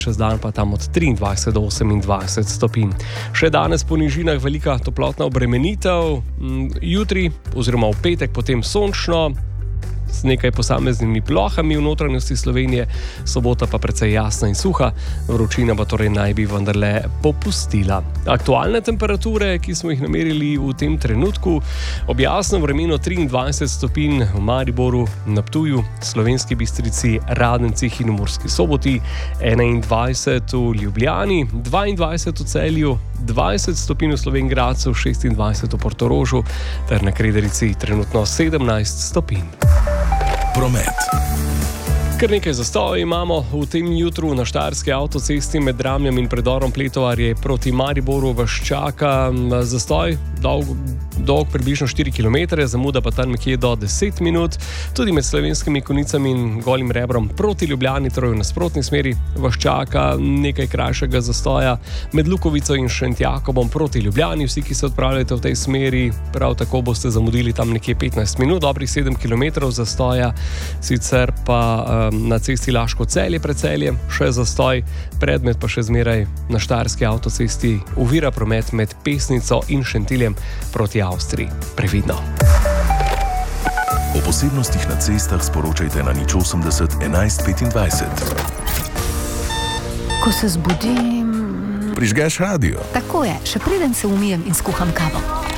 čez dan pa tam od 23 do 28 stopinj. Še danes po nižinah velika toplotna obremenitev, jutri oziroma v petek potem sončno, s nekaj posameznimi plohami v notranjosti Slovenije, sobota pa precej jasna in suha, vročina pa torej naj bi vendarle popustila. Aktualne temperature, ki smo jih namerili v tem trenutku, ob jasnem vremenu 23 stopinj v Mariboru, na Ptuju, Slovenski Bistrici, Radencih in v Murski Soboti, 21 v Ljubljani, 22 v Celju, 20 stopinj v Slovenj Gradcu, 26 v Portorožu ter na Krederici trenutno 17 stopinj. Promet. Kar nekaj zastojev imamo v tem jutru na Štajerski avtocesti med Dramljem in predorom Pletovarje proti Mariboru. Vas čaka zastoj dolg približno 4 km, zamuda pa tam nekje do 10 minut. Tudi med Slovenskimi Konjicami in Golim Rebrom proti Ljubljani, torej v nasprotni smeri, vas čaka nekaj krajšega zastoja. Med Lukovico in Šentjakobom proti Ljubljani, vsi, ki se odpravljate v tej smeri, prav tako boste zamudili tam nekje 15 minut, dobrih 7 km zastoja. Sicer pa na cesti Laško-Celje pred Celjem še zastoj, predmet pa še zmeraj na Štajerski avtocesti ovira promet med Pesnico in Šentiljem proti Avstriji. Previdno. O posebnostih na cestah sporočajte na 080 11 25. Ko se zbudim... Prižgeš radio. Tako je, še preden se umijem in skuham kavo.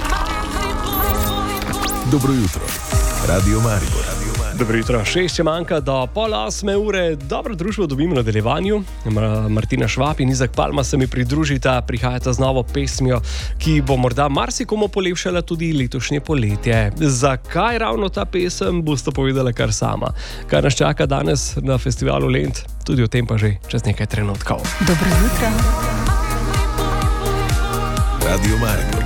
Dobro jutro. Radio Maribor. Dobro jutro, 6 manjka do 7:30. Dobro družbo dobimo v nadaljevanju. Martina Švab in Izak Palma se mi pridružita, prihajata z novo pesmijo, ki bo morda marsikomu polepšala tudi letošnje poletje. Zakaj ravno ta pesem, boste povedala kar sama. Kaj nas čaka danes na festivalu Lent, tudi o tem pa že čez nekaj trenutkov. Dobro jutro. Radio Maribor.